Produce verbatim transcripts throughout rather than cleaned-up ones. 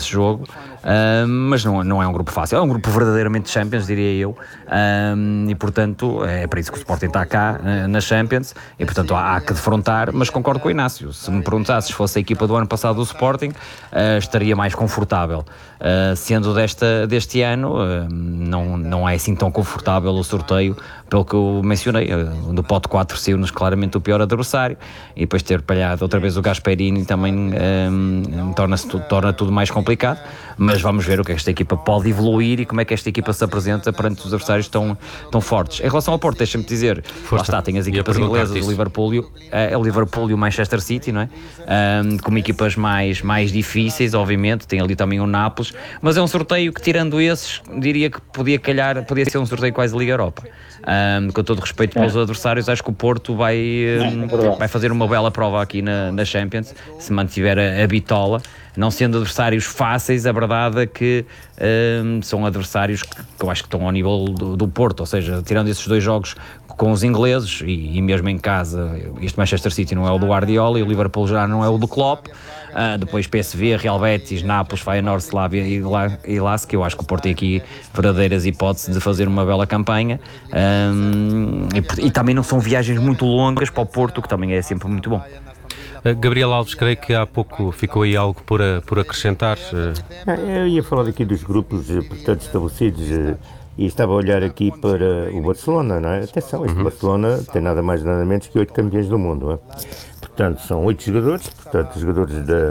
esse jogo, uh, mas não, não é um grupo fácil, é um grupo verdadeiramente Champions, diria eu, uh, e portanto é para isso que o Sporting está cá uh, na Champions, e portanto há, há que defrontar, mas concordo com o Inácio, se me perguntasses se fosse a equipa do ano passado do Sporting, uh, estaria mais confortável, uh, sendo desta, deste ano, uh, não, não é assim tão confortável o sorteio, pelo que eu mencionei, uh, do pote quatro saiu-nos claramente o pior adversário, e depois ter palhado outra vez o Gasperini também um, torna-se, torna tudo mais complicado, mas vamos ver o que esta equipa pode evoluir e como é que esta equipa se apresenta perante os adversários tão, tão fortes. Em relação ao Porto, deixa-me dizer, Força. lá está, tem as equipas inglesas, o Liverpool, o Liverpool e o Manchester City, não é? Um, como equipas mais, mais difíceis, obviamente, tem ali também o Nápoles, mas é um sorteio que, tirando esses, diria que podia calhar, podia ser um sorteio quase Liga Europa. Um, com todo respeito pelos é. adversários, acho que o Porto vai, um, é vai fazer uma bela prova aqui na, na Champions, se mantiver a, a bitola, não sendo adversários fáceis. A verdade é que um, são adversários que, que eu acho que estão ao nível do, do Porto, ou seja, tirando esses dois jogos com os ingleses e, e mesmo em casa, este Manchester City não é o do Guardiola e o Liverpool já não é o do Klopp. Uh, depois P S V, Real Betis, Nápoles, Feyenoord, Slavia e, La, e Lask. Eu acho que o Porto tem aqui verdadeiras hipóteses de fazer uma bela campanha, um, e, e também não são viagens muito longas para o Porto, que também é sempre muito bom. Gabriel Alves, creio que há pouco ficou aí algo por, a, por acrescentar. Eu ia falar aqui dos grupos, portanto, estabelecidos, e estava a olhar aqui para o Barcelona, não é? Atenção, este uhum. Barcelona tem nada mais nada menos que oito campeões do mundo, não é? Portanto, são oito jogadores, portanto, jogadores da,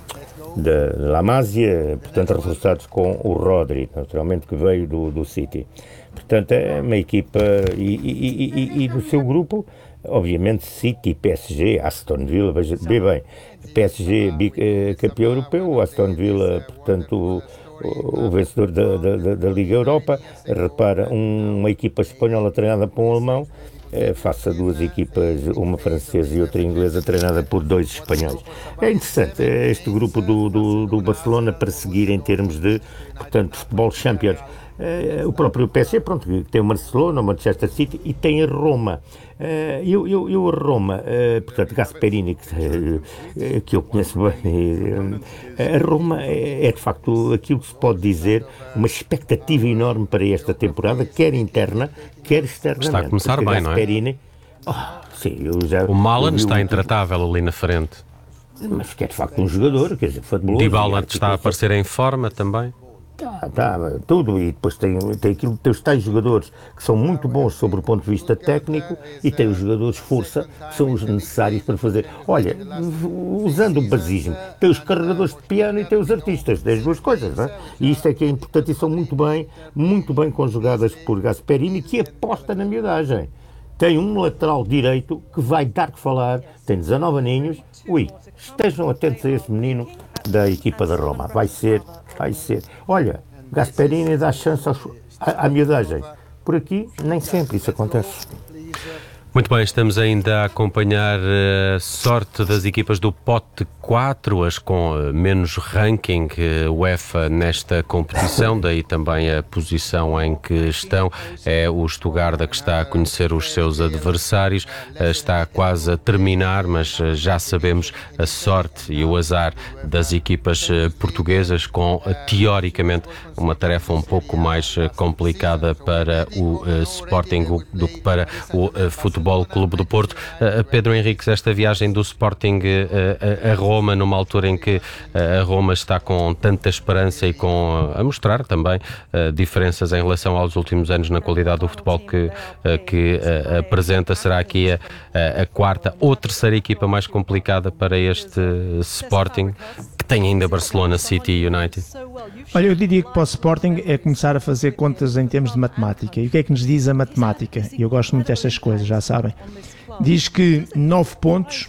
da La Masia, portanto, reforçados com o Rodri, naturalmente, que veio do, do City. Portanto, é uma equipa, e, e, e, e do seu grupo, obviamente, City, P S G, Aston Villa, veja bem, P S G campeão europeu, Aston Villa, portanto, o, o vencedor da, da, da Liga Europa. Repara, um, uma equipa espanhola treinada por um alemão, face a duas equipas, uma francesa e outra inglesa, treinada por dois espanhóis. É interessante este grupo do, do, do Barcelona para seguir em termos de, portanto, futebol Champions. Uh, o próprio P S G, pronto, tem o Barcelona, o Manchester City e tem a Roma. Uh, eu, eu, eu a Roma, uh, portanto, Gasperini, que, uh, que eu conheço bem, uh, a Roma é, é de facto aquilo que se pode dizer, uma expectativa enorme para esta temporada, quer interna, quer externamente. Está a começar bem, Gasperini, não é? Oh, sim, eu já, o Malen está intratável ali na frente. Mas que é de facto um jogador, quer dizer, futebol. Dybala está a aparecer em forma também. Tá, tá, tudo, e depois tem, tem, aquilo, tem os tais jogadores que são muito bons sobre o ponto de vista técnico e tem os jogadores força, que são os necessários para fazer. Olha, usando o basismo, tem os carregadores de piano e tem os artistas, tem as duas coisas, não é? E isto é que é importante e são muito bem, muito bem conjugadas por Gasperini, que aposta na miudagem. Tem um lateral direito que vai dar que falar, tem dezanove aninhos, ui, estejam atentos a esse menino da equipa da Roma, vai ser, vai ser. Olha, Gasperini dá chance à, à miudagem. Por aqui, nem sempre isso acontece. Muito bem, estamos ainda a acompanhar a sorte das equipas do pote quatro, as com menos ranking UEFA nesta competição, daí também a posição em que estão. É o Stuttgart que está a conhecer os seus adversários, está quase a terminar, mas já sabemos a sorte e o azar das equipas portuguesas, com teoricamente uma tarefa um pouco mais complicada para o Sporting do que para o futebol Clube do Porto. Uh, Pedro Henriques, esta viagem do Sporting uh, a Roma, numa altura em que uh, a Roma está com tanta esperança e com, uh, a mostrar também uh, diferenças em relação aos últimos anos na qualidade do futebol que, uh, que uh, apresenta, será aqui a, a, a quarta ou terceira equipa mais complicada para este Sporting, que tem ainda Barcelona, City e United? Olha, eu diria que para o Sporting é começar a fazer contas em termos de matemática. E o que é que nos diz a matemática? E eu gosto muito destas coisas, já sabem. Diz que nove pontos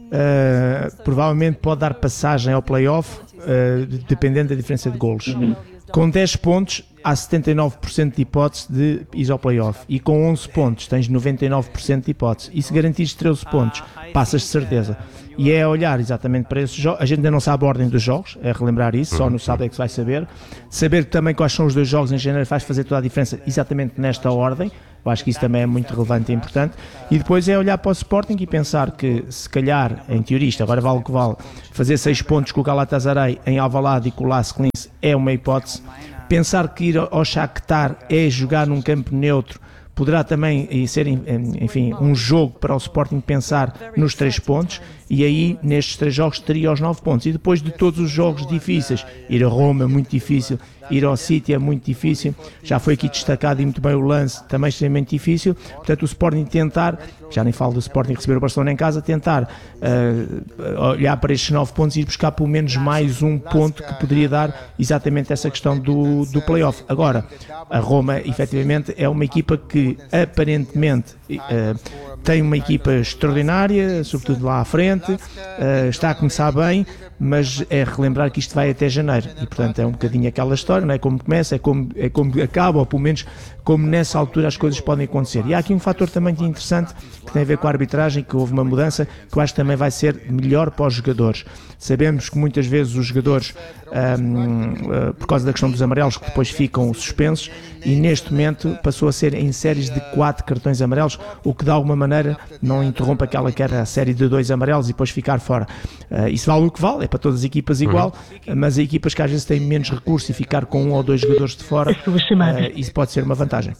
uh, provavelmente pode dar passagem ao play-off, uh, dependendo da diferença de golos. Com dez pontos há setenta e nove por cento de hipótese de ir ao play-off, e com onze pontos tens noventa e nove por cento de hipótese, e se garantires treze pontos passas de certeza. E é olhar exatamente para esses jogos. A gente ainda não sabe a ordem dos jogos, é relembrar isso, só no sábado é que se vai saber. Saber também quais são os dois jogos em janeiro faz fazer toda a diferença exatamente nesta ordem. Eu acho que isso também é muito relevante e importante. E depois é olhar para o Sporting e pensar que, se calhar, em teoria, isto agora vale o que vale, fazer seis pontos com o Galatasaray em Alvalade e com o Lask Linz é uma hipótese. Pensar que ir ao Shakhtar é jogar num campo neutro poderá também ser, enfim, um jogo para o Sporting pensar nos três pontos, e aí nestes três jogos teria os nove pontos. E depois de todos os jogos difíceis, ir a Roma é muito difícil, ir ao City é muito difícil, já foi aqui destacado e muito bem o Lance, também extremamente difícil. Portanto, o Sporting tentar, já nem falo do Sporting receber o Barcelona em casa, tentar uh, olhar para estes nove pontos e ir buscar pelo menos mais um ponto que poderia dar exatamente essa questão do, do play-off. Agora, a Roma efetivamente é uma equipa que aparentemente uh, tem uma equipa extraordinária, sobretudo lá à frente, uh, está a começar bem, mas é relembrar que isto vai até janeiro e, portanto, é um bocadinho aquela história, não é como começa, é como, é como acaba, ou pelo menos como nessa altura as coisas podem acontecer. E há aqui um fator também interessante que tem a ver com a arbitragem, que houve uma mudança que eu acho que também vai ser melhor para os jogadores. Sabemos que muitas vezes os jogadores, um, uh, por causa da questão dos amarelos, que depois ficam suspensos, e neste momento passou a ser em séries de quatro cartões amarelos, o que de alguma maneira não interrompe aquela que era a série de dois amarelos e depois ficar fora. Uh, isso vale o que vale, é para todas as equipas igual, uhum. mas há equipas que às vezes têm menos recursos e ficar com um ou dois jogadores de fora, uh, isso pode ser uma vantagem.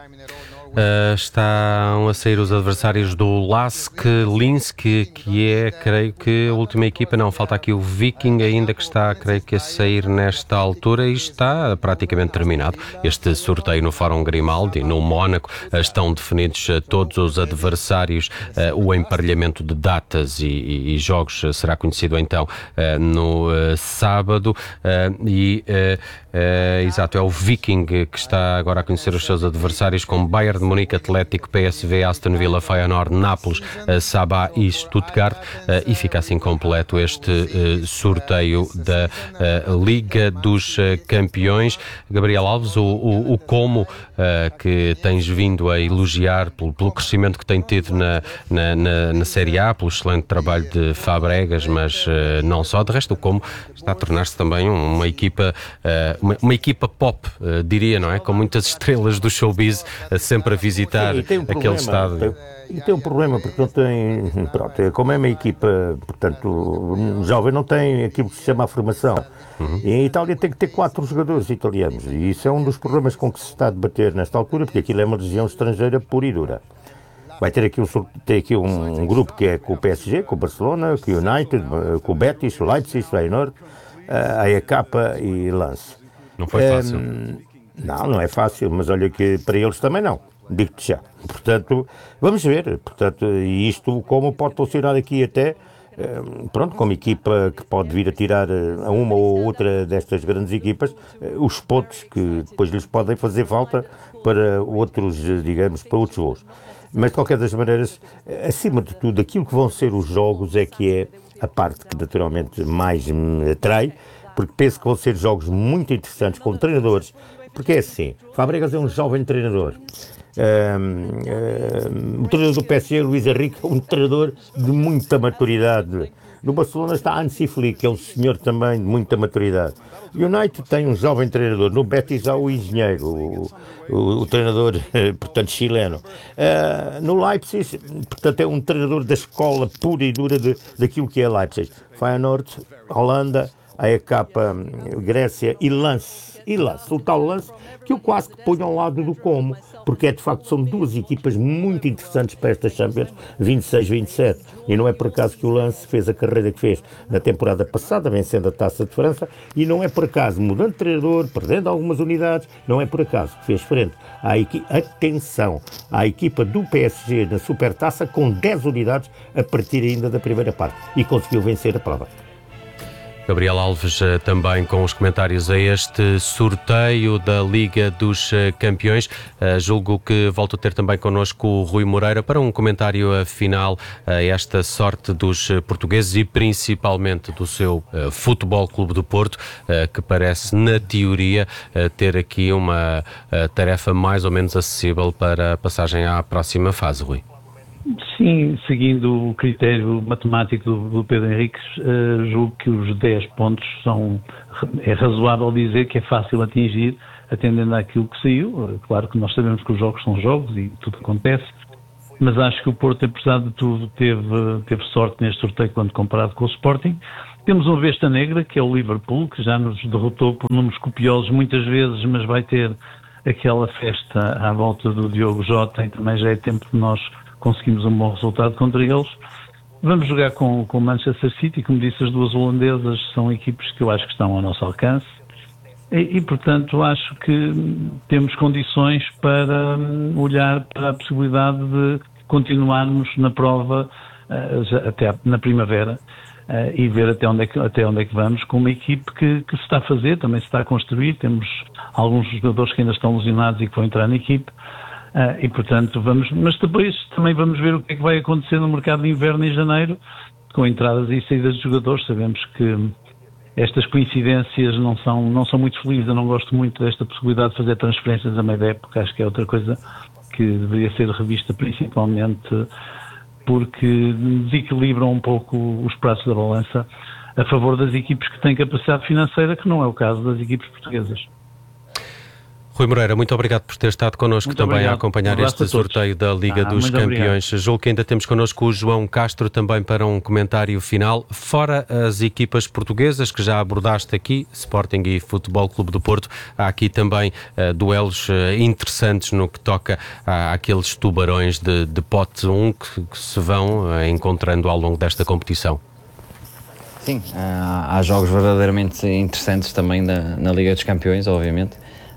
Uh, estão a sair os adversários do Lask Linz, que, que é, creio que, a última equipa. Não, falta aqui o Viking ainda, que está, creio que, a sair nesta altura, e está praticamente terminado este sorteio no Fórum Grimaldi, no Mónaco. Uh, estão definidos uh, todos os adversários. Uh, o emparelhamento de datas e, e, e jogos uh, será conhecido então uh, no uh, sábado. Uh, e uh, uh, exato, é o Viking que está agora a conhecer os seus adversários, com Bayern de Munique, Atlético, P S V, Aston Villa, Feyenoord, Nápoles, Sabah e Stuttgart, e fica assim completo este sorteio da Liga dos Campeões. Gabriel Alves, o, o, o como que tens vindo a elogiar pelo, pelo crescimento que tem tido na, na, na, na Série A, pelo excelente trabalho de Fabregas, mas não só, de resto o como está a tornar-se também uma equipa, uma, uma equipa pop, diria, não é? Com muitas estrelas do showbiz sempre a visitar um aquele problema, estádio. Tem, e tem um problema, porque não tem, pronto, como é uma equipa, portanto, jovem, não tem aquilo que se chama a formação. Uhum. E a Itália tem que ter quatro jogadores italianos, e isso é um dos problemas com que se está a debater nesta altura, porque aquilo é uma região estrangeira pura e dura. Vai ter aqui, um, ter aqui um, um grupo que é com o P S G, com o Barcelona, com o United, com o Betis, o Leipzig, o Feyenoord, a E A K e Lance. Não foi fácil. Um, Não, não é fácil, mas olha que para eles também não, digo-te já. Portanto, vamos ver, portanto, e isto como pode funcionar aqui até, pronto, como equipa que pode vir a tirar a uma ou outra destas grandes equipas, os pontos que depois lhes podem fazer falta para outros, digamos, para outros voos. Mas de qualquer das maneiras, acima de tudo, aquilo que vão ser os jogos é que é a parte que naturalmente mais me atrai, porque penso que vão ser jogos muito interessantes com treinadores. Porque é assim, Fabregas é um jovem treinador. Um, um, o treinador do P S G, Luís Henrique, é um treinador de muita maturidade. No Barcelona está Hansi Flick, que é um senhor também de muita maturidade. O United tem um jovem treinador. No Betis há o engenheiro, o, o, o treinador, portanto, chileno. Uh, no Leipzig, portanto, é um treinador da escola pura e dura de, daquilo que é Leipzig. Feyenoord, Holanda, a E K, Grécia e Lance. E Lance, o tal Lance, que eu quase que ponho ao lado do Como, porque é de facto, são duas equipas muito interessantes para esta Champions vinte e seis vinte e sete, e não é por acaso que o Lance fez a carreira que fez na temporada passada, vencendo a Taça de França, e não é por acaso, mudando de treinador, perdendo algumas unidades, não é por acaso que fez frente à equipa, atenção, à equipa do P S G na Supertaça com dez unidades a partir ainda da primeira parte, e conseguiu vencer a prova. Gabriel Alves também com os comentários a este sorteio da Liga dos Campeões. Uh, julgo que volto a ter também connosco o Rui Moreira para um comentário final a esta sorte dos portugueses e principalmente do seu uh, Futebol Clube do Porto, uh, que parece, na teoria, uh, ter aqui uma uh, tarefa mais ou menos acessível para a passagem à próxima fase, Rui. Sim, seguindo o critério matemático do, do Pedro Henriques, uh, julgo que os dez pontos são, é razoável dizer que é fácil atingir, atendendo àquilo que saiu. Claro que nós sabemos que os jogos são jogos e tudo acontece, mas acho que o Porto, apesar de tudo, teve, teve sorte neste sorteio quando comparado com o Sporting. Temos uma besta negra, que é o Liverpool, que já nos derrotou por números copiosos muitas vezes, mas vai ter aquela festa à volta do Diogo Jota, e também já é tempo de nós conseguimos um bom resultado contra eles. Vamos jogar com o Manchester City, como disse, as duas holandesas são equipes que eu acho que estão ao nosso alcance e, e portanto, acho que temos condições para olhar para a possibilidade de continuarmos na prova uh, já, até na primavera uh, e ver até onde, é que, até onde é que vamos com uma equipe que, que se está a fazer, também se está a construir. Temos alguns jogadores que ainda estão lesionados e que vão entrar na equipe. Uh, e portanto vamos, mas depois também vamos ver o que é que vai acontecer no mercado de inverno em janeiro, com entradas e saídas de jogadores. Sabemos que estas coincidências não são, não são muito felizes. Eu não gosto muito desta possibilidade de fazer transferências a meio da época. Acho que é outra coisa que deveria ser revista, principalmente porque desequilibram um pouco os pratos da balança a favor das equipes que têm capacidade financeira, que não é o caso das equipes portuguesas. Rui Moreira, muito obrigado por ter estado connosco muito também obrigado. a acompanhar Um este sorteio da Liga ah, dos Campeões. Obrigado. Julgo que ainda temos connosco o João Castro também para um comentário final. Fora as equipas portuguesas que já abordaste aqui, Sporting e Futebol Clube do Porto, há aqui também uh, duelos uh, interessantes no que toca uh, àqueles tubarões de, de pote um que, que se vão uh, encontrando ao longo desta competição. Sim, há, há jogos verdadeiramente interessantes também na, na Liga dos Campeões, obviamente.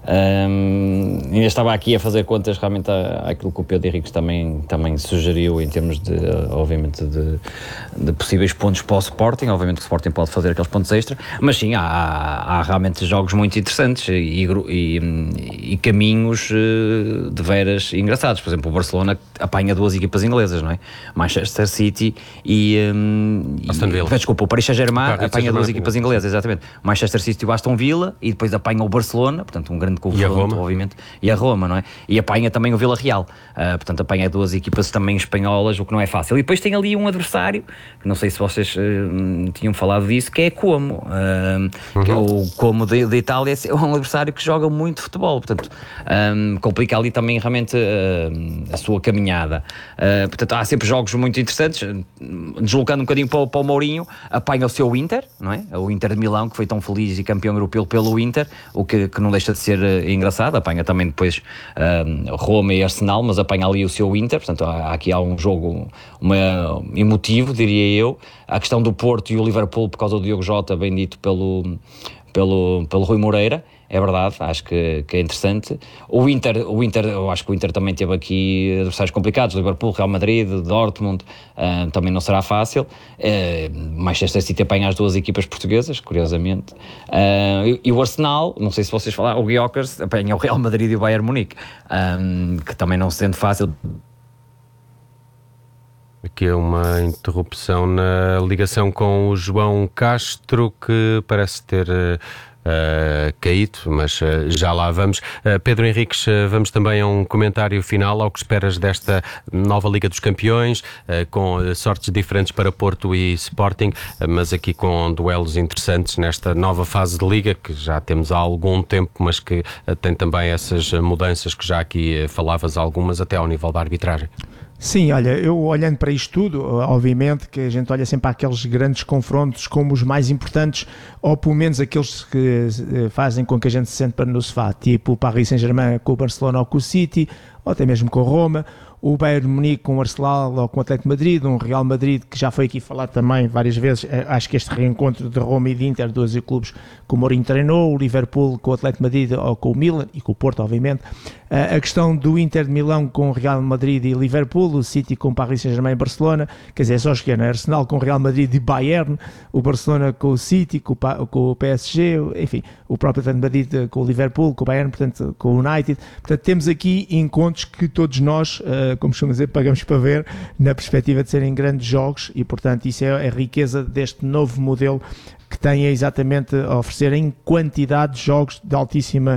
Um, ainda estava aqui a fazer contas realmente à, àquilo que o Pedro Henriques também, também sugeriu em termos de, obviamente, de, de possíveis pontos para o Sporting. Obviamente que o Sporting pode fazer aqueles pontos extra, mas sim, há, há realmente jogos muito interessantes e, e, e caminhos de veras engraçados. Por exemplo, o Barcelona apanha duas equipas inglesas, não é? Manchester City e, um, e desculpa, o Paris Saint-Germain apanha duas equipas inglesas, exatamente. O Manchester City e o Aston Villa, e depois apanha o Barcelona, portanto um grande confronto, obviamente, e a Roma, não é? E apanha também o Vila Real, uh, portanto apanha duas equipas também espanholas, o que não é fácil. E depois tem ali um adversário, que não sei se vocês uh, tinham falado disso, que é Como, uh, uhum. que é o Como de, de Itália, é um adversário que joga muito futebol, portanto um, complica ali também realmente uh, a sua caminhada. Uh, portanto há sempre jogos muito interessantes. Deslocando um bocadinho para, para o Mourinho, apanha o seu Inter, não é? O Inter de Milão, que foi tão feliz e campeão europeu pelo Inter, o que, que não deixa de ser engraçado. Apanha também depois uh, Roma e Arsenal, mas apanha ali o seu Inter. Portanto há, aqui há um jogo uma, emotivo, diria eu. A questão do Porto e o Liverpool, por causa do Diogo Jota, bem dito pelo, pelo, pelo Rui Moreira, é verdade, acho que, que é interessante. O Inter, o Inter, eu acho que o Inter também teve aqui adversários complicados, Liverpool, Real Madrid, Dortmund, uh, também não será fácil. Uh, Manchester City apanha as duas equipas portuguesas, curiosamente. Uh, e, e o Arsenal, não sei se vocês falaram, o Guiocas apanha o Real Madrid e o Bayern Munique, um, que também não se sente fácil. Aqui é uma interrupção na ligação com o João Castro, que parece ter Uh, caído, mas uh, já lá vamos. Uh, Pedro Henriques, uh, vamos também a um comentário final ao que esperas desta nova Liga dos Campeões, uh, com uh, sortes diferentes para Porto e Sporting, uh, mas aqui com duelos interessantes nesta nova fase de Liga, que já temos há algum tempo, mas que uh, tem também essas mudanças que já aqui uh, falavas, algumas até ao nível da arbitragem. Sim, olha, eu olhando para isto tudo, obviamente que a gente olha sempre para aqueles grandes confrontos como os mais importantes, ou pelo menos aqueles que fazem com que a gente se sente para no sofá, tipo o Paris Saint-Germain com o Barcelona ou com o City, ou até mesmo com o Roma, o Bayern Munique com o Arsenal ou com o Atlético de Madrid, um Real Madrid que já foi aqui falado também várias vezes. Acho que este reencontro de Roma e de Inter, dois clubes que o Mourinho treinou, o Liverpool com o Atlético de Madrid ou com o Milan e com o Porto, obviamente. A questão do Inter de Milão com o Real Madrid e Liverpool, o City com o Paris Saint-Germain e Barcelona, quer dizer, é só esquerda, Arsenal com o Real Madrid e Bayern, o Barcelona com o City, com o, com o P S G, enfim, o próprio Atlético de Madrid com o Liverpool, com o Bayern, portanto, com o United. Portanto, temos aqui encontros que todos nós, como costumamos dizer, pagamos para ver, na perspectiva de serem grandes jogos, e portanto isso é a riqueza deste novo modelo que tem exatamente a oferecer em quantidade de jogos de altíssima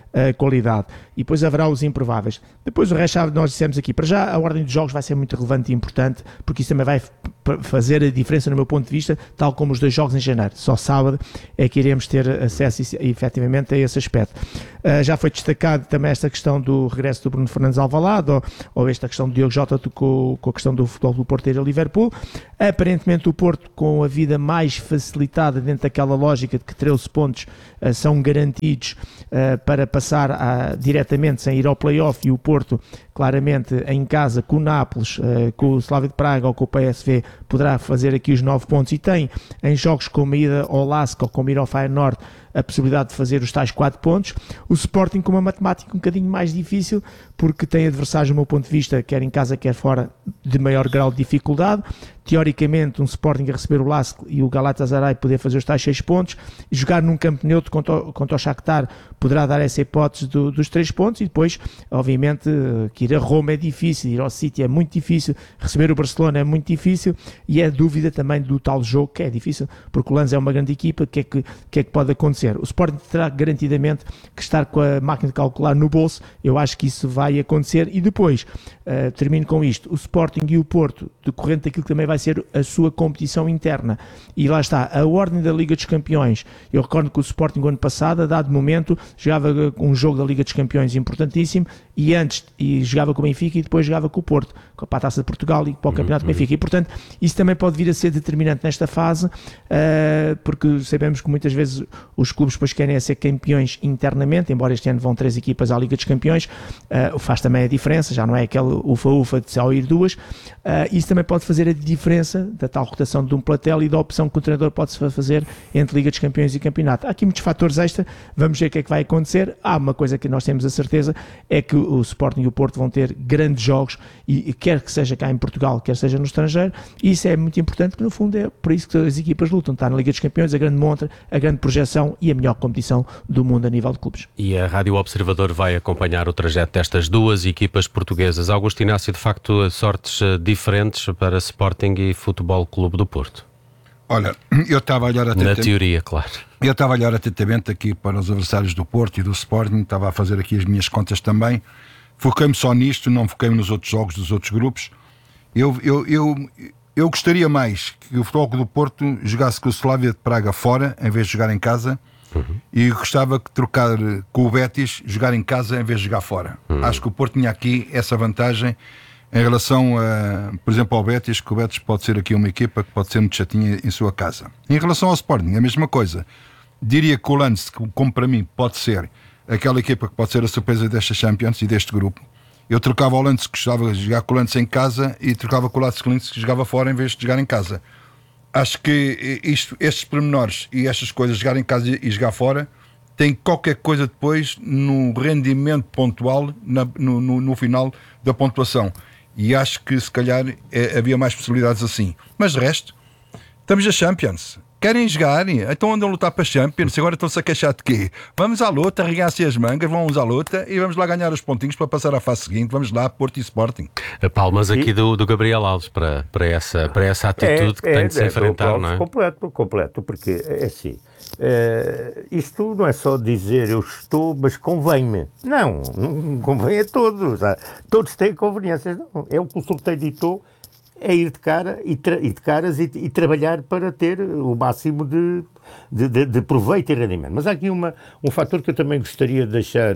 uh, qualidade. E depois haverá os improváveis. Depois o resto já nós dissemos aqui. Para já a ordem dos jogos vai ser muito relevante e importante, porque isso também vai f- fazer a diferença no meu ponto de vista, tal como os dois jogos em janeiro. Só sábado é que iremos ter acesso efetivamente a esse aspecto. Uh, já foi destacado também esta questão do regresso do Bruno Fernandes ao Alvalade, ou, ou esta questão do Diogo Jota com, com a questão do futebol do Porto ir a Liverpool. Aparentemente o Porto, com a vida mais facilitada dentro daquela lógica de que treze pontos uh, são garantidos uh, para passar a, diretamente sem ir ao play-off, e o Porto claramente em casa com o Nápoles, uh, com o Slavia de Praga ou com o P S V poderá fazer aqui os nove pontos, e tem em jogos como a ida ao Lask ou como ir ao Feyenoord a possibilidade de fazer os tais quatro pontos. O Sporting com uma matemática um bocadinho mais difícil, porque tem adversários, do meu ponto de vista, quer em casa quer fora, de maior grau de dificuldade. Teoricamente um Sporting a receber o Lask e o Galatasaray poder fazer os tais seis pontos, e jogar num campo neutro contra o, contra o Shakhtar poderá dar essa hipótese do, dos três pontos. E depois, obviamente, que ir a Roma é difícil, ir ao City é muito difícil, receber o Barcelona é muito difícil, e é dúvida também do tal jogo, que é difícil, porque o Lanz é uma grande equipa. O que é que, que é que pode acontecer? O Sporting terá garantidamente que estar com a máquina de calcular no bolso. Eu acho que isso vai acontecer. E depois, uh, termino com isto, o Sporting e o Porto, decorrente daquilo que também vai ser a sua competição interna, e lá está, a ordem da Liga dos Campeões. Eu recordo que o Sporting, ano passado, a dado momento, jogava um jogo da Liga dos Campeões importantíssimo, e antes e jogava com o Benfica e depois jogava com o Porto, para a Taça de Portugal e para o Campeonato do Benfica. E, portanto, isso também pode vir a ser determinante nesta fase, uh, porque sabemos que muitas vezes os clubes depois querem é ser campeões internamente, embora este ano vão três equipas à Liga dos Campeões, uh, faz também a diferença, já não é aquele ufa-ufa de só ir duas. Uh, isso também pode fazer a diferença da tal rotação de um plantel e da opção que o treinador pode fazer entre Liga dos Campeões e Campeonato. Há aqui muitos fatores extra, vamos ver o que é que vai acontecer. Há uma coisa que nós temos a certeza, é que o Sporting e o Porto vão ter grandes jogos, e, e quer que seja cá em Portugal, quer seja no estrangeiro, e isso é muito importante, porque no fundo é por isso que as equipas lutam. Está na Liga dos Campeões, a grande montra, a grande projeção e a melhor competição do mundo a nível de clubes. E a Rádio Observador vai acompanhar o trajeto destas duas equipas portuguesas. Augusto Inácio, de facto, sortes diferentes para Sporting e Futebol Clube do Porto. Olha, eu estava a olhar atentamente... Na teoria, claro. Eu estava a olhar atentamente aqui para os adversários do Porto e do Sporting, estava a fazer aqui as minhas contas também. Foquei-me só nisto, não foquei-me nos outros jogos dos outros grupos. Eu, eu, eu, eu gostaria mais que o Futebol Clube do Porto jogasse com o Slavia de Praga fora, em vez de jogar em casa. Uhum. E gostava que trocar com o Betis, jogar em casa em vez de jogar fora. Uhum. Acho que o Porto tinha aqui essa vantagem em relação, a, por exemplo, ao Betis, que o Betis pode ser aqui uma equipa que pode ser muito chatinha em sua casa. Em relação ao Sporting, a mesma coisa. Diria que o Lance, como para mim pode ser aquela equipa que pode ser a surpresa desta Champions e deste grupo, eu trocava o Lance, que gostava de jogar com o Lance em casa, e trocava com o Lance que jogava fora em vez de jogar em casa. Acho que isto, estes pormenores e estas coisas, jogar em casa e jogar fora, tem qualquer coisa depois no rendimento pontual, na, no, no, no final da pontuação. E acho que se calhar é, havia mais possibilidades assim. Mas de resto, estamos a Champions. Querem jogar? Então andam a lutar para a Champions. Agora estão-se a queixar de quê? Vamos à luta, arregassem as mangas, vamos à luta e vamos lá ganhar os pontinhos para passar à fase seguinte. Vamos lá, Porto e Sporting. Palmas aqui do, do Gabriel Alves para, para, essa, para essa atitude é, que é, tem de se é, enfrentar, não é? Completo, completo, porque é assim. Uh, isto não é só dizer eu estou, mas convém-me. Não, não convém a todos. Todos têm conveniências. Não, é o que o sorteio ditou. É ir de cara e, tra- e de caras e, e trabalhar para ter o máximo de, de, de, de proveito e rendimento. Mas há aqui uma, um fator que eu também gostaria de deixar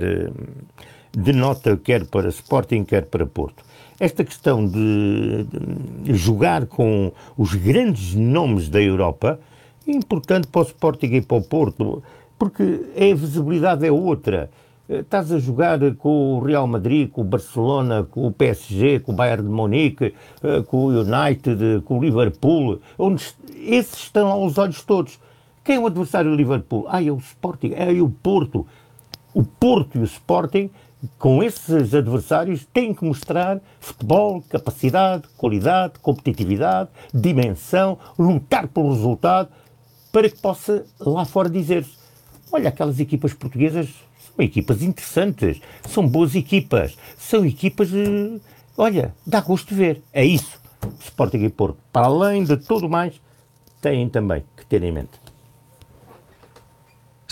de nota, quer para Sporting, quer para Porto. Esta questão de, de jogar com os grandes nomes da Europa é importante para o Sporting e para o Porto, porque a visibilidade é outra. Estás a jogar com o Real Madrid, com o Barcelona, com o P S G, com o Bayern de Munique, com o United, com o Liverpool, onde esses estão aos olhos todos. Quem é o adversário do Liverpool? Ah, é o Sporting, é o Porto. O Porto e o Sporting, com esses adversários, têm que mostrar futebol, capacidade, qualidade, competitividade, dimensão, lutar pelo resultado, para que possa lá fora dizer-se: olha, aquelas equipas portuguesas são equipas interessantes, são boas equipas, são equipas, uh, olha, dá gosto de ver. É isso. Sporting e Porto, para além de tudo mais, têm também que ter em mente.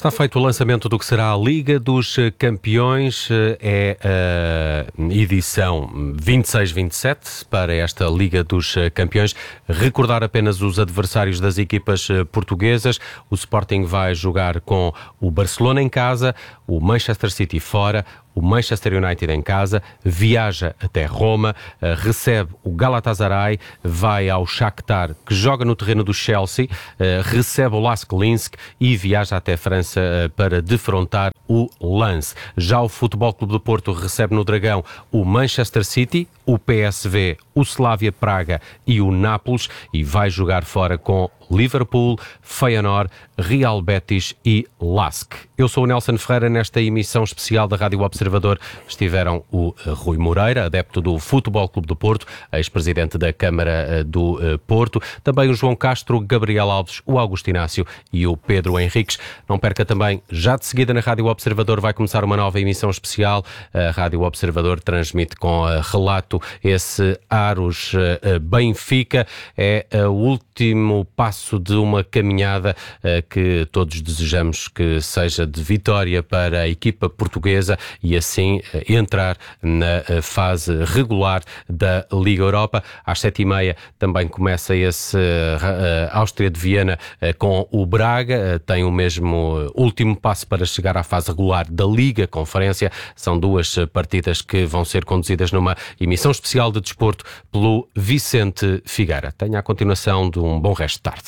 Está feito o lançamento do que será a Liga dos Campeões, é a edição vinte e seis vinte e sete para esta Liga dos Campeões. Recordar apenas os adversários das equipas portuguesas. O Sporting vai jogar com o Barcelona em casa, o Manchester City fora, o Manchester United em casa, viaja até Roma, recebe o Galatasaray, vai ao Shakhtar, que joga no terreno do Chelsea, recebe o Lask Linsk e viaja até França para defrontar o Lens. Já o Futebol Clube do Porto recebe no Dragão o Manchester City, o P S V, o Slavia Praga e o Nápoles, e vai jogar fora com Liverpool, Feyenoord, Real Betis e Lask. Eu sou o Nelson Ferreira. Nesta emissão especial da Rádio Observador estiveram o Rui Moreira, adepto do Futebol Clube do Porto, ex-presidente da Câmara do Porto, também o João Castro, Gabriel Alves, o Augusto Inácio e o Pedro Henriques. Não perca também, já de seguida na Rádio Observador vai começar uma nova emissão especial. A Rádio Observador transmite com relato esse Aros Benfica. É o último passo de uma caminhada que todos desejamos que seja de vitória para a equipa portuguesa e assim entrar na fase regular da Liga Europa. Às sete e meia também começa esse Áustria de Viena com o Braga. Tem o mesmo último passo para chegar à fase regular da Liga Conferência. São duas partidas que vão ser conduzidas numa emissão especial de desporto pelo Vicente Figueira. Tenha a continuação de um bom resto de tarde.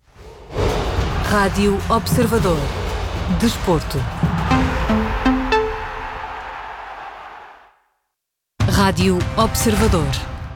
Rádio Observador. Desporto. Rádio Observador.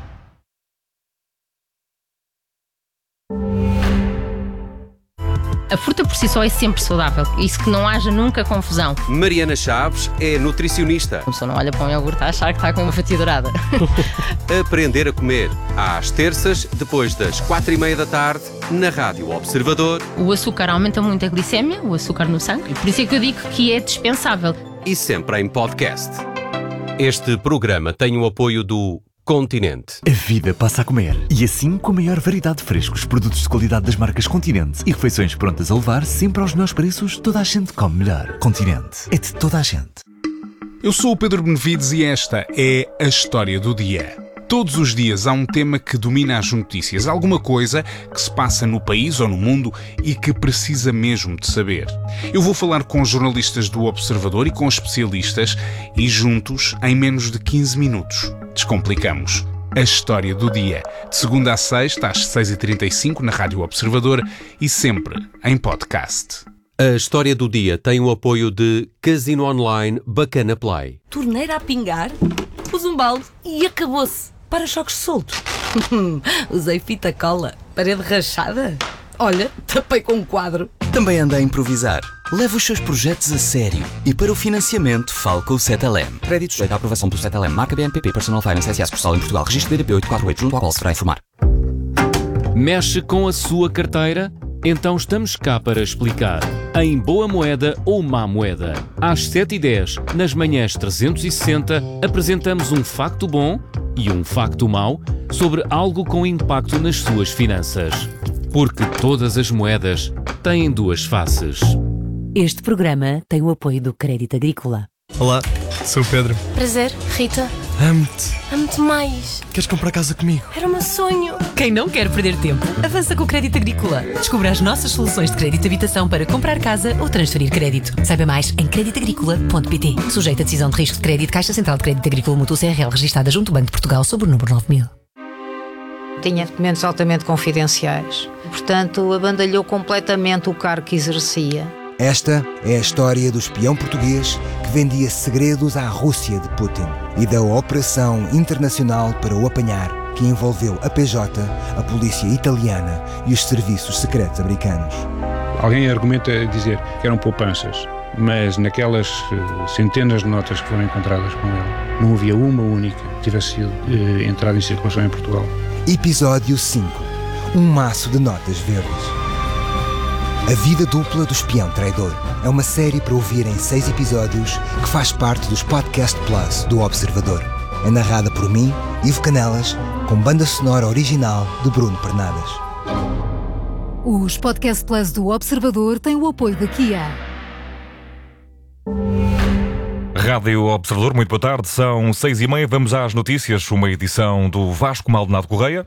A fruta por si só é sempre saudável, isso que não haja nunca confusão. Mariana Chaves é nutricionista. A pessoa não olha para um iogurte a achar que está com uma fatia dourada. Aprender a comer, às terças, depois das quatro e meia da tarde, na Rádio Observador. O açúcar aumenta muito a glicémia, o açúcar no sangue, por isso é que eu digo que é dispensável. E sempre em podcast. Este programa tem o apoio do Continente. A vida passa a comer. E assim, com a maior variedade de frescos, produtos de qualidade das marcas Continente e refeições prontas a levar, sempre aos melhores preços, toda a gente come melhor. Continente. É de toda a gente. Eu sou o Pedro Benevides e esta é a História do Dia. Todos os dias há um tema que domina as notícias, alguma coisa que se passa no país ou no mundo e que precisa mesmo de saber. Eu vou falar com jornalistas do Observador e com especialistas e juntos, em menos de quinze minutos, descomplicamos a História do Dia. De segunda a sexta, às seis e trinta e cinco, na Rádio Observador e sempre em podcast. A História do Dia tem o apoio de Casino Online Bacana Play. Torneira a pingar, pus um balde e acabou-se. Para-choques soltos. Usei fita cola. Parede rachada. Olha, tapei com um quadro. Também anda a improvisar. Leve os seus projetos a sério. E para o financiamento, fale com o Cetelem. Crédito sujeito à aprovação do Cetelem. Marca B N P P Personal Finance S A Sucursal em Portugal. Registro B D P oito quatro oito, junto ao qual se vai informar. Mexe com a sua carteira? Então estamos cá para explicar. Em boa moeda ou má moeda. Às sete e dez, nas manhãs trezentos e sessenta, apresentamos um facto bom e um facto mau sobre algo com impacto nas suas finanças. Porque todas as moedas têm duas faces. Este programa tem o apoio do Crédito Agrícola. Olá, sou o Pedro. Prazer, Rita. Amo-te. Amo-te mais. Queres comprar casa comigo? Era o meu sonho. Quem não quer perder tempo, avança com o Crédito Agrícola. Descubra as nossas soluções de crédito de habitação para comprar casa ou transferir crédito. Saiba mais em crédito agrícola ponto pt. Sujeito a decisão de risco de crédito, Caixa Central de Crédito Agrícola Mútuo C R L, registada junto ao Banco de Portugal, sob o número nove mil. Tinha documentos altamente confidenciais. Portanto, abandalhou completamente o cargo que exercia. Esta é a história do espião português que vendia segredos à Rússia de Putin e da operação internacional para o apanhar, que envolveu a P J, a polícia italiana e os serviços secretos americanos. Alguém argumenta dizer que eram poupanças, mas naquelas centenas de notas que foram encontradas com ele, não havia uma única que tivesse sido eh, entrada em circulação em Portugal. Episódio cinco. Um maço de notas verdes. A Vida Dupla do Espião Traidor é uma série para ouvir em seis episódios que faz parte dos Podcast Plus do Observador. É narrada por mim, Ivo Canelas, com banda sonora original de Bruno Pernadas. Os Podcast Plus do Observador têm o apoio da Kia. Rádio Observador, muito boa tarde, são seis e meia, vamos às notícias, uma edição do Vasco Maldonado Correia.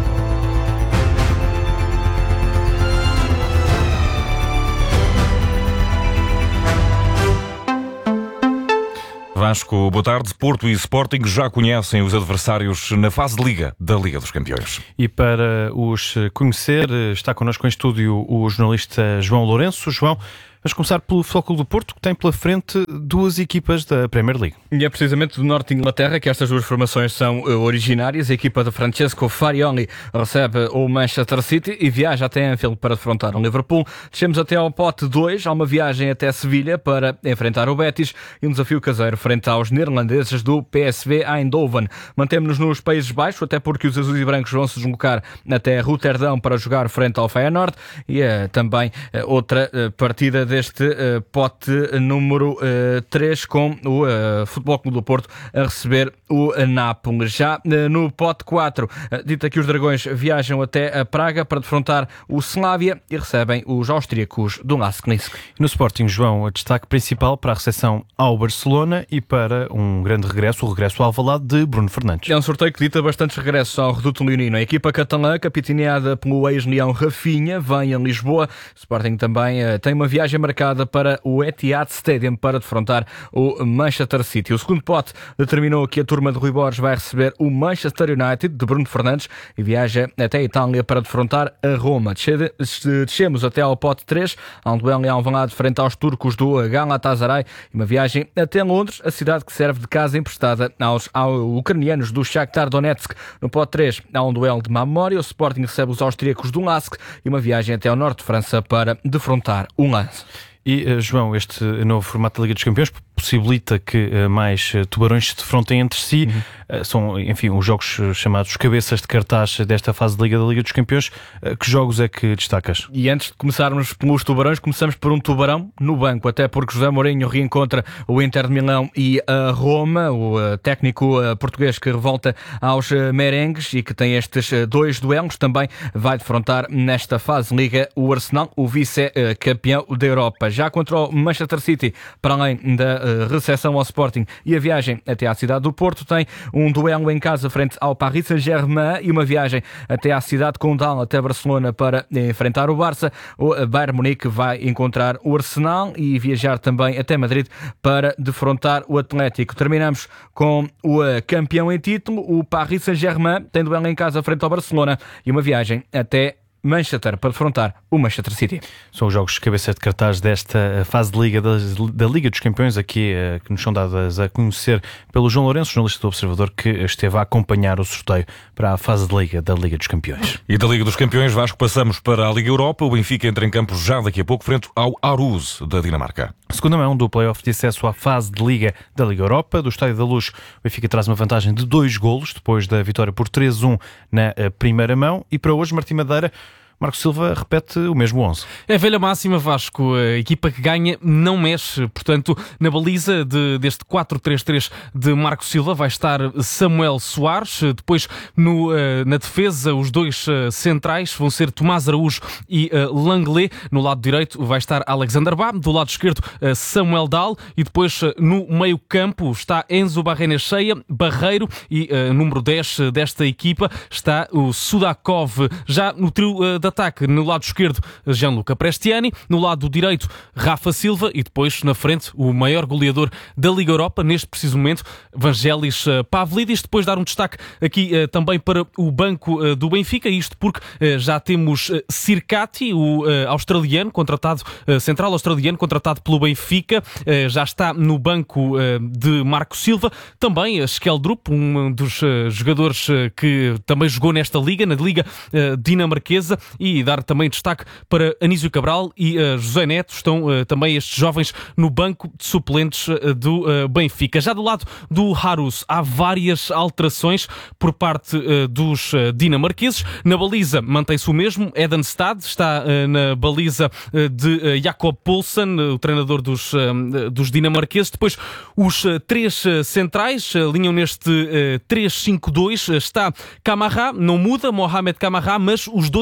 Vasco, boa tarde. Porto e Sporting já conhecem os adversários na fase de Liga da Liga dos Campeões. E para os conhecer, está connosco em estúdio o jornalista João Lourenço. João, vamos começar pelo Futebol Clube do Porto, que tem pela frente duas equipas da Premier League. E é precisamente do norte de Inglaterra que estas duas formações são uh, originárias. A equipa de Francesco Farioli recebe o Manchester City e viaja até Anfield para defrontar o Liverpool. Descemos até ao pote dois, há uma viagem até Sevilha para enfrentar o Betis e um desafio caseiro frente aos neerlandeses do P S V Eindhoven. Mantemos-nos nos Países Baixos, até porque os azuis e brancos vão se deslocar até Roterdão para jogar frente ao Feyenoord e uh, também uh, outra uh, partida de este uh, pote número uh, três com o uh, Futebol Clube do Porto a receber o uh, Nápoles. Já uh, no pote quatro, uh, dita que os dragões viajam até a Praga para defrontar o Slavia e recebem os austríacos do Lask Linsk. No Sporting, João, a destaque principal para a recepção ao Barcelona e para um grande regresso, o regresso ao Alvalade de Bruno Fernandes. É um sorteio que dita bastantes regressos ao Reduto Leonino. A equipa catalã, capitaneada pelo ex-leão Rafinha, vem a Lisboa. O Sporting também uh, tem uma viagem marcada para o Etihad Stadium para defrontar o Manchester City. O segundo pote determinou que a turma de Rui Borges vai receber o Manchester United de Bruno Fernandes e viaja até a Itália para defrontar a Roma. Descemos até ao pote três, há um duelo em Alvalade frente aos turcos do Galatasaray e uma viagem até Londres, a cidade que serve de casa emprestada aos, aos ucranianos do Shakhtar Donetsk. No pote três há um duelo de má memória, o Sporting recebe os austríacos do Lask e uma viagem até ao norte de França para defrontar o Lens. E, João, este novo formato da Liga dos Campeões possibilita que uh, mais uh, tubarões se defrontem entre si. Uhum. Uh, são, enfim, os jogos uh, chamados cabeças de cartaz desta fase de Liga da Liga dos Campeões. Uh, que jogos é que destacas? E antes de começarmos pelos tubarões, começamos por um tubarão no banco, até porque José Mourinho reencontra o Inter de Milão e a Roma, o uh, técnico uh, português que revolta aos uh, merengues e que tem estes uh, dois duelos, também vai defrontar nesta fase de Liga o Arsenal, o vice-campeão da Europa. Já contra o Manchester City, para além da uh, recepção ao Sporting e a viagem até à cidade do Porto, tem um duelo em casa frente ao Paris Saint-Germain e uma viagem até à cidade condal, até Barcelona, para enfrentar o Barça. O Bayern Munique vai encontrar o Arsenal e viajar também até Madrid para defrontar o Atlético. Terminamos com o uh, campeão em título, o Paris Saint-Germain, tem duelo em casa frente ao Barcelona e uma viagem até Manchester para defrontar o Manchester City. São os jogos de cabeça de cartaz desta fase de Liga da, da Liga dos Campeões, aqui que nos são dadas a conhecer pelo João Lourenço, jornalista do Observador, que esteve a acompanhar o sorteio para a fase de Liga da Liga dos Campeões. E da Liga dos Campeões, Vasco, passamos para a Liga Europa. O Benfica entra em campo já daqui a pouco frente ao Aarhus da Dinamarca. Segunda mão do play-off de acesso à fase de Liga da Liga Europa. Do Estádio da Luz, o Benfica traz uma vantagem de dois golos depois da vitória por três a um na primeira mão. E para hoje, Martim Madeira, Marco Silva repete o mesmo onze. É a velha máxima, Vasco. A equipa que ganha não mexe. Portanto, na baliza de, deste quatro três três de Marco Silva vai estar Samuel Soares. Depois, no, na defesa, os dois centrais vão ser Tomás Araújo e Langley. No lado direito vai estar Alexander Bá. Do lado esquerdo, Samuel Dahl. E depois, no meio campo, está Enzo Barrenecheia, Barreiro. E número dez desta equipa está o Sudakov. Já no trio de ataque, no lado esquerdo, Gianluca Prestiani, no lado direito, Rafa Silva e depois na frente o maior goleador da Liga Europa neste preciso momento, Vangelis Pavlidis. Depois dar um destaque aqui uh, também para o banco uh, do Benfica, isto porque uh, já temos uh, Sirkati, o uh, australiano, contratado, uh, central australiano, contratado pelo Benfica, uh, já está no banco uh, de Marco Silva. Também uh, Skeldrup, um dos uh, jogadores uh, que também jogou nesta liga, na Liga uh, dinamarquesa. E dar também destaque para Anísio Cabral e uh, José Neto. Estão uh, também estes jovens no banco de suplentes uh, do uh, Benfica. Já do lado do Aarhus há várias alterações por parte uh, dos uh, dinamarqueses. Na baliza mantém-se o mesmo. Eden Stad está uh, na baliza uh, de uh, Jakob Poulsen, uh, o treinador dos, uh, dos dinamarqueses. Depois os uh, três uh, centrais uh, alinham neste uh, três cinco dois. Uh, está Camará, não muda, Mohamed Camará, mas os dois centrais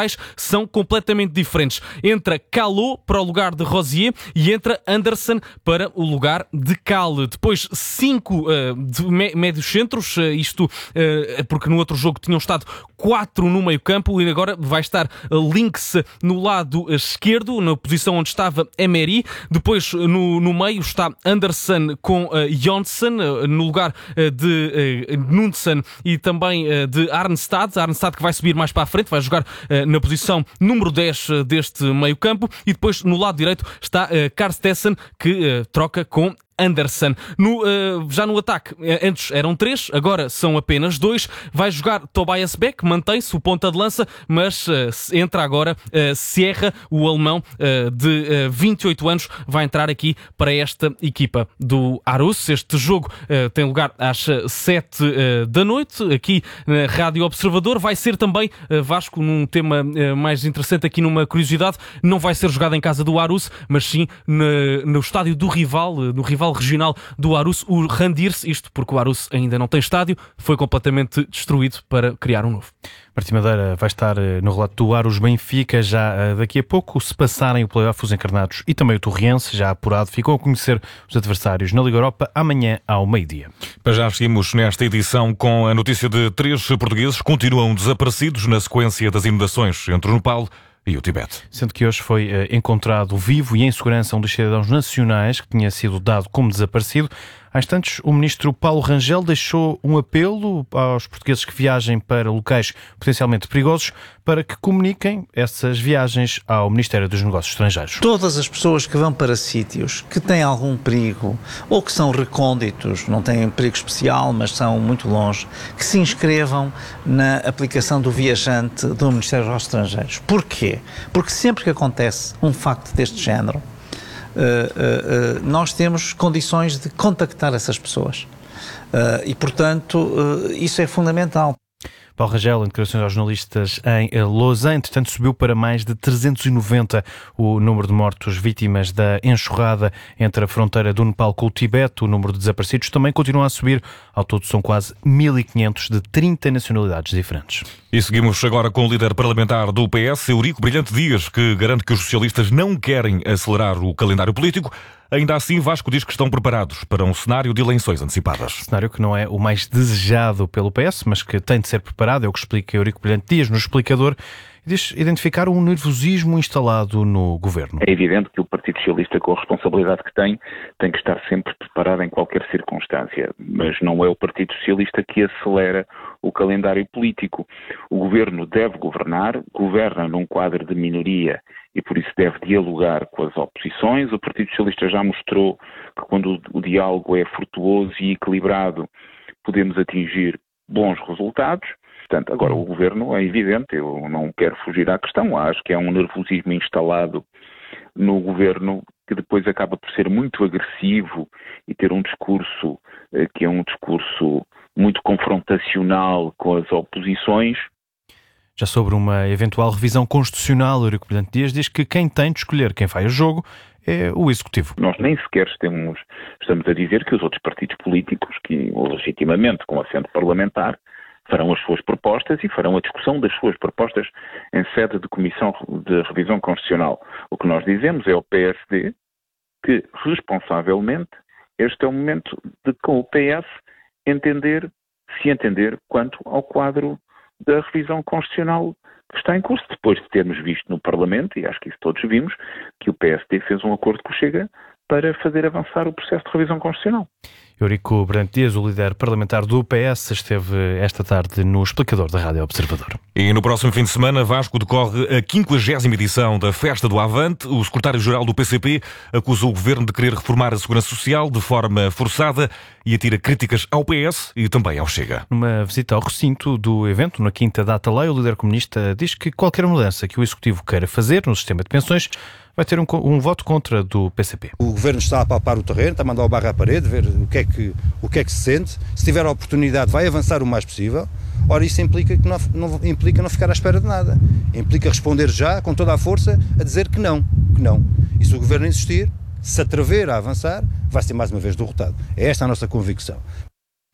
laterais são completamente diferentes. Entra Calot para o lugar de Rosier e entra Anderson para o lugar de Cal. Depois cinco uh, de médios centros, uh, isto uh, porque no outro jogo tinham estado quatro no meio campo e agora vai estar uh, Links no lado esquerdo, na posição onde estava Emery. Depois no, no meio está Anderson com uh, Jonsson, uh, no lugar uh, de uh, Nunson e também uh, de Arnstad. Arnstad que vai subir mais para a frente, vai jogar uh, na posição número dez uh, deste meio campo. E depois no lado direito está uh, Carstensen, que uh, troca com Anderson. No, uh, já no ataque, antes eram três, agora são apenas dois. Vai jogar Tobias Beck, mantém-se o ponta de lança, mas uh, entra agora uh, Sierra, o alemão uh, de uh, vinte e oito anos, vai entrar aqui para esta equipa do Aarhus. Este jogo uh, tem lugar às sete uh, da noite, aqui na Rádio Observador. Vai ser também, uh, Vasco, num tema uh, mais interessante aqui, numa curiosidade, não vai ser jogado em casa do Aarhus, mas sim no, no estádio do rival, uh, no rival regional do Aarhus, o Randirs, isto porque o Aarhus ainda não tem estádio, foi completamente destruído para criar um novo. Martim Madeira vai estar no relato do Aarhus Benfica já daqui a pouco. Se passarem o play-off os encarnados e também o Torriense, já apurado, ficam a conhecer os adversários na Liga Europa amanhã ao meio-dia. Para já seguimos nesta edição com a notícia de três portugueses que continuam desaparecidos na sequência das inundações entre o Nepal e o Tibete. Sendo que hoje foi uh, encontrado vivo e em segurança um dos cidadãos nacionais que tinha sido dado como desaparecido. Há instantes, o ministro Paulo Rangel deixou um apelo aos portugueses que viajem para locais potencialmente perigosos para que comuniquem essas viagens ao Ministério dos Negócios Estrangeiros. Todas as pessoas que vão para sítios que têm algum perigo ou que são recônditos, não têm perigo especial, mas são muito longe, que se inscrevam na aplicação do viajante do Ministério dos Estrangeiros. Porquê? Porque sempre que acontece um facto deste género, Uh, uh, uh, nós temos condições de contactar essas pessoas uh, e, portanto, uh, isso é fundamental. Paulo Rangel, em declarações aos jornalistas em Lausanne, entretanto subiu para mais de trezentos e noventa o número de mortos vítimas da enxurrada entre a fronteira do Nepal com o Tibete. O número de desaparecidos também continua a subir. Ao todo são quase mil e quinhentos de trinta nacionalidades diferentes. E seguimos agora com o líder parlamentar do P S, Eurico Brilhante Dias, que garante que os socialistas não querem acelerar o calendário político. Ainda assim, Vasco diz que estão preparados para um cenário de eleições antecipadas. Cenário que não é o mais desejado pelo P S, mas que tem de ser preparado, é o que explica Eurico Brilhante Dias no explicador. Diz identificar um nervosismo instalado no governo. É evidente que o Partido Socialista, com a responsabilidade que tem, tem que estar sempre preparado em qualquer circunstância, mas não é o Partido Socialista que acelera o calendário político. O governo deve governar, governa num quadro de minoria e por isso deve dialogar com as oposições. O Partido Socialista já mostrou que quando o diálogo é frutuoso e equilibrado, podemos atingir bons resultados. Portanto, agora o governo é evidente, eu não quero fugir à questão, acho que é um nervosismo instalado no governo que depois acaba por ser muito agressivo e ter um discurso eh, que é um discurso muito confrontacional com as oposições. Já sobre uma eventual revisão constitucional, Eurico Brilhante Dias diz que quem tem de escolher quem vai ao jogo é o Executivo. Nós nem sequer estamos, estamos a dizer que os outros partidos políticos, que legitimamente com assento parlamentar, farão as suas propostas e farão a discussão das suas propostas em sede de Comissão de Revisão Constitucional. O que nós dizemos é ao P S D que, responsavelmente, este é o momento de, com o P S, entender, se entender, quanto ao quadro da revisão constitucional que está em curso, depois de termos visto no Parlamento, e acho que isso todos vimos, que o P S D fez um acordo com o Chega para fazer avançar o processo de revisão constitucional. Eurico Brilhante Dias, o líder parlamentar do P S, esteve esta tarde no explicador da Rádio Observador. E no próximo fim de semana, Vasco, decorre a quinquagésima edição da Festa do Avante. O secretário-geral do P C P acusa o governo de querer reformar a segurança social de forma forçada e atira críticas ao P S e também ao Chega. Numa visita ao recinto do evento, na Quinta da Atalaia, o líder comunista diz que qualquer mudança que o Executivo queira fazer no sistema de pensões vai ter um, um voto contra do P C P. O governo está a palpar o terreno, está a mandar o barro à parede, ver o que é que, o que, é que se sente. Se tiver a oportunidade, vai avançar o mais possível. Ora, isso implica, que não, não, implica não ficar à espera de nada. Implica responder já, com toda a força, a dizer que não, que não. E se o governo insistir, se atrever a avançar, vai ser mais uma vez derrotado. É esta a nossa convicção.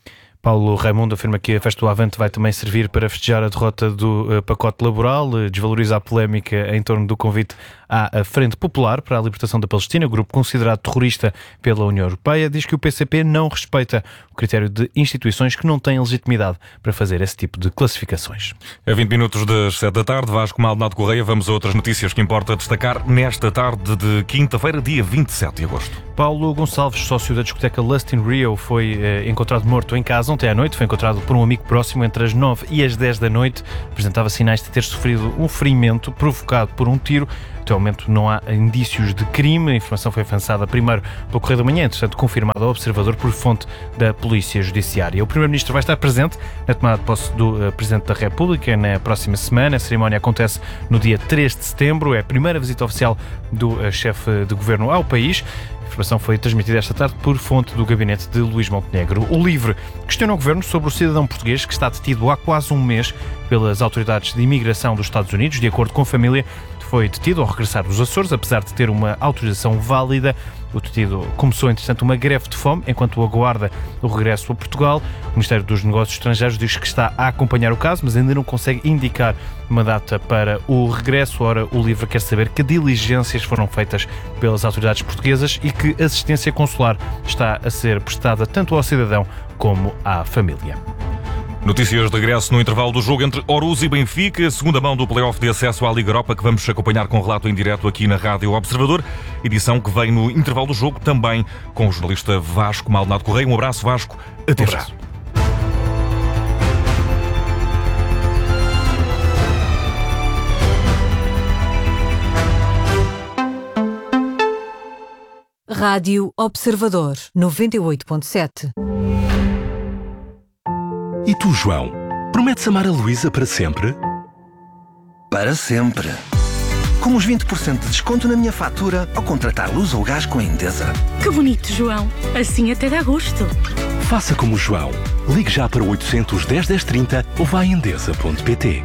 Paulo Raimundo afirma que a festa do Avante vai também servir para festejar a derrota do uh, pacote laboral, uh, desvaloriza a polémica em torno do convite à Frente Popular para a Libertação da Palestina, grupo considerado terrorista pela União Europeia. Diz que o P C P não respeita o critério de instituições que não têm legitimidade para fazer esse tipo de classificações. A vinte minutos das sete da tarde, Vasco Maldonado Correia, vamos a outras notícias que importa destacar nesta tarde de quinta-feira, dia vinte e sete de agosto. Paulo Gonçalves, sócio da discoteca Lust in Rio, foi eh, encontrado morto em casa ontem à noite. Foi encontrado por um amigo próximo entre as nove e as dez da noite. Apresentava sinais de ter sofrido um ferimento provocado por um tiro. Até ao momento não há indícios de crime. A informação foi avançada primeiro pelo Correio da Manhã, entretanto confirmada ao Observador por fonte da Polícia Judiciária. O Primeiro-Ministro vai estar presente na tomada de posse do uh, Presidente da República na próxima semana. A cerimónia acontece no dia três de setembro. É a primeira visita oficial do uh, chefe de governo ao país. A informação foi transmitida esta tarde por fonte do gabinete de Luís Montenegro. O Livre questiona o governo sobre o cidadão português que está detido há quase um mês pelas autoridades de imigração dos Estados Unidos. De acordo com a família, foi detido ao regressar dos Açores, apesar de ter uma autorização válida. O detido começou, entretanto, uma greve de fome enquanto aguarda o regresso a Portugal. O Ministério dos Negócios Estrangeiros diz que está a acompanhar o caso, mas ainda não consegue indicar uma data para o regresso. Ora, o Livre quer saber que diligências foram feitas pelas autoridades portuguesas e que assistência consular está a ser prestada tanto ao cidadão como à família. Notícias de regresso no intervalo do jogo entre Orus e Benfica, segunda mão do play-off de acesso à Liga Europa, que vamos acompanhar com relato em direto aqui na Rádio Observador, edição que vem no intervalo do jogo também com o jornalista Vasco Maldonado Correia. Um abraço, Vasco, até já. Rádio Observador noventa e oito ponto sete. E tu, João, prometes amar a Luísa para sempre? Para sempre. Com os vinte por cento de desconto na minha fatura ao contratar luz ou gás com a Endesa. Que bonito, João. Assim até dá gosto. Faça como o João. Ligue já para o oitocentos, dez, dez, trinta ou vá a endesa ponto pt.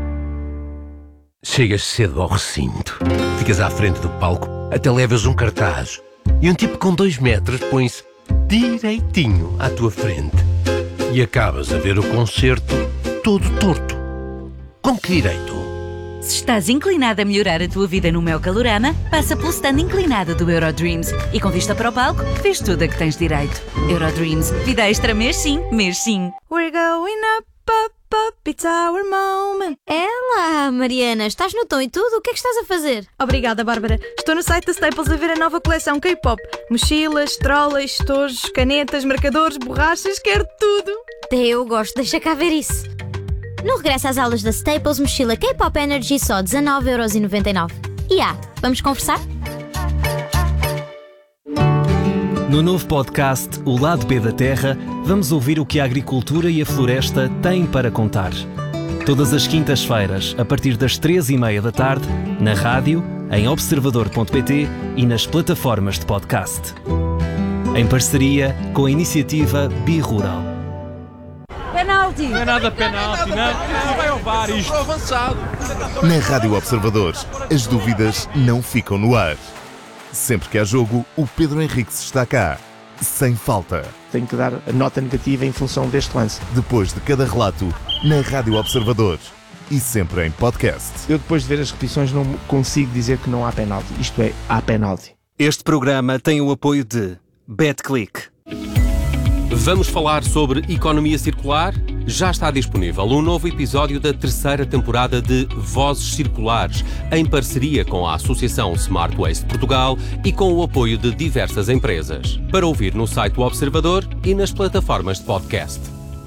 Chegas cedo ao recinto, ficas à frente do palco, até levas um cartaz e um tipo com dois metros põe-se direitinho à tua frente. E acabas a ver o concerto todo torto. Com que direito? Se estás inclinado a melhorar a tua vida no Mel Calorama, passa pelo stand inclinado do Eurodreams. E com vista para o palco, vês tudo a que tens direito. Eurodreams. Vida extra mês sim, mês sim. We're going up, up, up, it's our moment. É lá, Mariana, estás no tom e tudo? O que é que estás a fazer? Obrigada, Bárbara. Estou no site da Staples a ver a nova coleção K-pop. Mochilas, trolley, estojos, canetas, marcadores, borrachas, quero tudo. Até eu gosto, deixa cá ver isso. No regresso às aulas da Staples, mochila K-pop Energy só dezanove euros e noventa e nove. E ah, vamos conversar? No novo podcast O Lado B da Terra, vamos ouvir o que a agricultura e a floresta têm para contar. Todas as quintas-feiras, a partir das três e meia da tarde, na rádio, em observador ponto pt e nas plataformas de podcast. Em parceria com a iniciativa Bi-Rural. Penalti! Não é nada penalti, não. Não vai ao V A R isto. Avançado. Na Rádio Observadores, as dúvidas não ficam no ar. Sempre que há jogo, o Pedro Henriques está cá. Sem falta. Tenho que dar a nota negativa em função deste lance. Depois de cada relato, na Rádio Observadores. E sempre em podcast. Eu depois de ver as repetições não consigo dizer que não há penalti. Isto é, há penalti. Este programa tem o apoio de BetClick. Vamos falar sobre economia circular? Já está disponível um novo episódio da terceira temporada de Vozes Circulares, em parceria com a Associação Smart Waste Portugal e com o apoio de diversas empresas. Para ouvir no site do Observador e nas plataformas de podcast.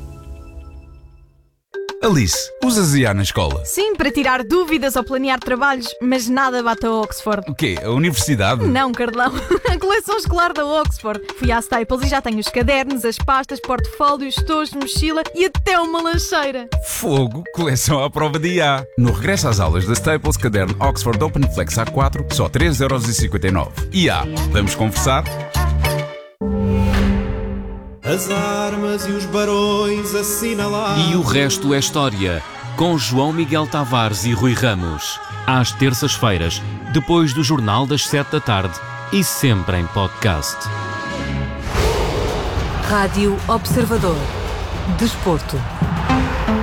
Alice, usas I A na escola? Sim, para tirar dúvidas ou planear trabalhos, mas nada bate a Oxford. O quê? A universidade? Não, Carlão. A coleção escolar da Oxford. Fui à Staples e já tenho os cadernos, as pastas, portfólios, estojos, mochila e até uma lancheira. Fogo, coleção à prova de I A. No regresso às aulas da Staples, caderno Oxford Open Flex A quatro, só três euros e cinquenta e nove. I A, vamos conversar? As armas e os barões assinalados. E o resto é história, com João Miguel Tavares e Rui Ramos. Às terças-feiras, depois do Jornal das sete da tarde e sempre em podcast. Rádio Observador. Desporto.